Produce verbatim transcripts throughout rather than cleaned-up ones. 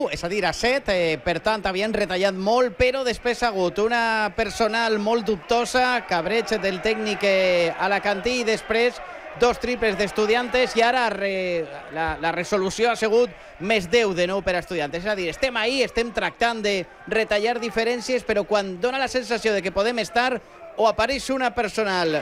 és a dir, a set, eh, per tant havien retallat molt, però després ha hagut una personal molt dubtosa, cabreig del tècnic eh, alacantí, i després dos triples d'Estudiantes, i ara re, la, la resolució ha sigut més deu de nou per a Estudiantes. És a dir, estem ahí, estem tractant de retallar diferències, però quan dona la sensació de que podem estar, o apareix una personal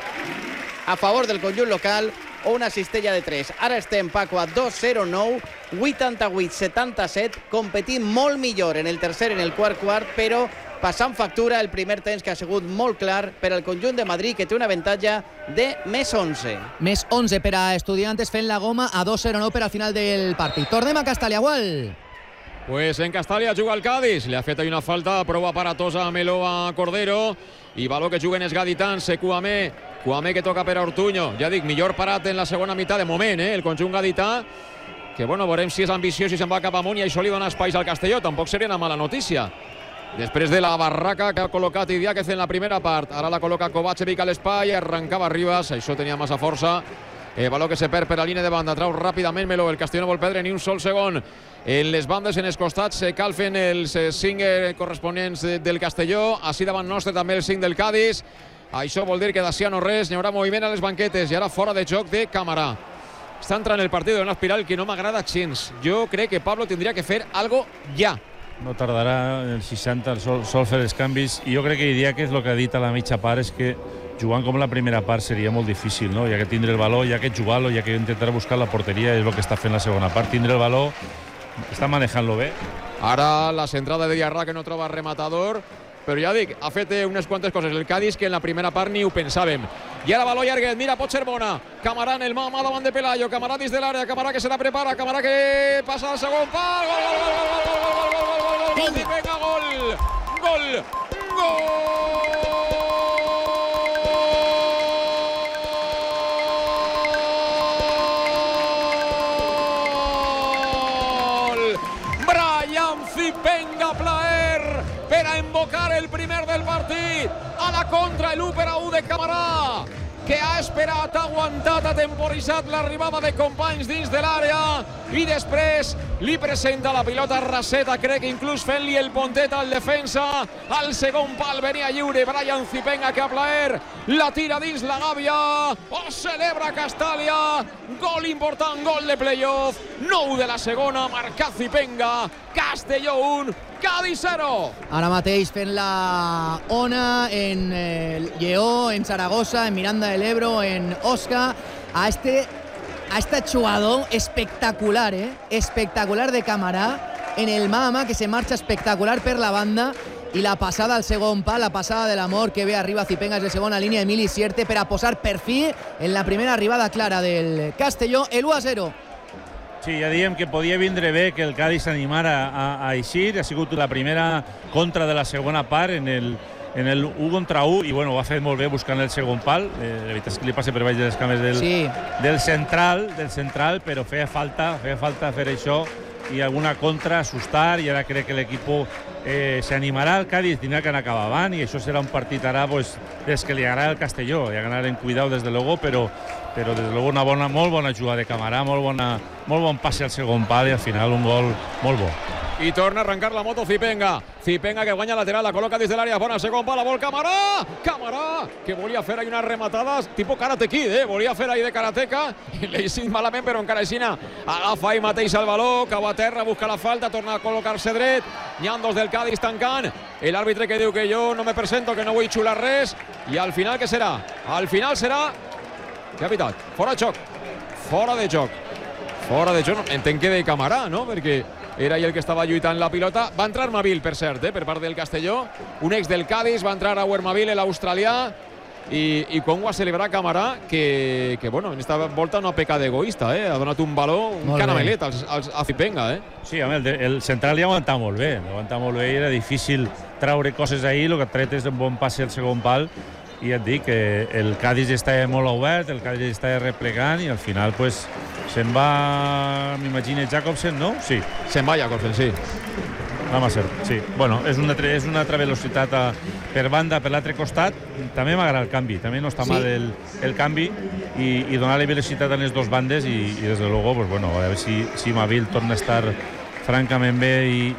a favor del conjunt local o una cistella de tres. Ara estem, Paco, a dos zero nou, vuitanta-vuit setanta-set, competint molt millor en el tercer i en el quart quart, però passant factura el primer temps, que ha sigut molt clar per al conjunt de Madrid, que té un avantatge de més onze. Més onze per a Estudiantes, fent la goma a dos zero nou per al final del partit. Tornem a Castalia, Gual. Pues en Castalia juga el Cádiz, li ha fet una falta prou aparatosa a Meló a Cordero, i valor que juguen els gaditans, Cuamé, Cuamé que toca per a Ortuño, ja dic, millor parat en la segona meitat de moment, eh? El conjunt gadità, que bueno, veurem si és ambiciós i se'n va cap amunt, i això li dona espais al Castelló, tampoc seria una mala notícia. Després de la barraca que ha col·locat Idiáquez en la primera part, ara la col·loca Kovacevic a l'espai, arrencava Ribas, això tenia massa força, eh, valor que se perd per la línia de banda, trau ràpidament Meló, el Castelló no vol perdre ni un sol segon. En les bandes, en els costats, se calfen els cinc corresponents del Castelló, així davant nostre també el cinc del Cádiz. Això vol dir que d'ací no res, hi haurà moviment a les banquetes, i ara fora de joc de Camarà. Està entrant el partit d'una espiral que no m'agrada gens. Jo crec que Pablo tindria que fer algo ja. No tardarà el seixanta, sol, sol fer els canvis, i jo crec que Idiáquez el que ha dit a la mitja part és que jugant com la primera part seria molt difícil, no? Ja que tindre el valor, ja que jugar-lo, ja que intentar buscar la porteria, és el que està fent la segona part, tindre el valor, està manejant-lo bé. Ara la centrada de Diarra, que no troba rematador, però ja dic, ha fet unes quantes coses el Cádiz que en la primera part ni ho pensàvem. I ara valor llarguet, mira, pot ser bona. Camarà en el mà, mà davant de Pelayo, Camarà dins de l'àrea, Camarà que se la prepara, Camarà que passa al segon pal, gol, gol, gol, gol, gol, gol, gol, gol, i venga, gol, gol, gol. Brian Zipenga Plaer per a invocar el primer del partit, a la contra l'u per a u de Camarà, que ha esperat, ha aguantat, ha temporitzat l'arribada de companys dins de l'àrea, i després li presenta la pilota raseta, crec que inclús fent-li el pontet al defensa. Al segon pal venia lliure Brian Zipenga, que a Plaer la tira dins la gàbia, ho celebra Castalia, gol important, gol de playoff, nou de la segona, marca Zipenga, Castelló un, Cádiz zero. Ara mateix fent la ona en eh, Lleó, en Zaragoza, en Miranda del Ebro, en Osca, a este, a este jugador espectacular, eh? espectacular de Camarà, en el Mama, que se marcha espectacular per la banda, i la passada al segon pal, la passada de l'amor que ve arriba Zipenga és de segona línia, Emili Sierte, per a posar per fi en la primera arribada clara del Castelló, el u a zero. Sí, ja diem que podia vindre bé que el Cádiz s'animara a, a eixir, ha sigut la primera contra de la segona part en el, en el u contra u, i bueno, ho ha fet molt bé buscant el segon pal, eh, la veritat és que li passa per baix de les cames del, sí. del central, del central, però feia falta, feia falta fer això, i alguna contra, assustar, i ara crec que l'equip eh, s'animarà al Cádiz, tindrà que anar cap avant, i això serà un partit ara pues, des que li agrada el Castelló, i a ganar en cuidado des de luego, però però des de luego una bona, molt bona jugada de Camarà, molt, bona, molt bon passe al segon pal, i al final un gol molt bo. I torna a arrencar la moto Zipenga. Zipenga que guanya lateral, la col·loca des de l'àrea, bona segon pal, la vol Camarà. Camarà, que volia fer ahí unes rematades tipus Karate Kid, eh? Volia fer ahí de karateka, i l'ha eixit malament, però encara així agafa ahí mateix el valor, cau a terra, busca la falta, torna a col·locar-se dret. Hi ha dos del Cádiz tancant, l'àrbitre que diu que jo no me presento, que no vull xular res, i al final què serà? Al final serà, que ha pitat, fora de joc, fora de joc, fora de joc, entenc que de Camarà, no? Perquè era ell el que estava lluitant la pilota. Va entrar Mavil, per cert, eh, per part del Castelló, un ex del Cádiz, va entrar a Mavil, l'australià, i, i com ho ha celebrat Camarà, que, que bueno, en esta volta no ha pecat d'egoista, eh? Ha donat un valor, un molt canamelet als, als, a Zipenga, eh? Sí, home, el, el central li ha aguantat molt bé, aguantat molt bé, i era difícil traure coses ahir, el que ha tret és un bon passe al segon pal, i et dic que el Cádiz estava molt obert, el Cádiz estava replegant, i al final pues, se'n va, m'imagino, Jacobsen, no? Sí. Se'n va Jacobsen, sí. Vam a ser, sí. Bueno, és una, és una altra velocitat a, per banda, per l'altre costat. També m'agrada el canvi, també no està sí. mal el, el canvi, i, i donar-li velocitat a les dues bandes, i, i des de luego, pues, bueno, a veure si, si Mavil torna a estar francament bé i,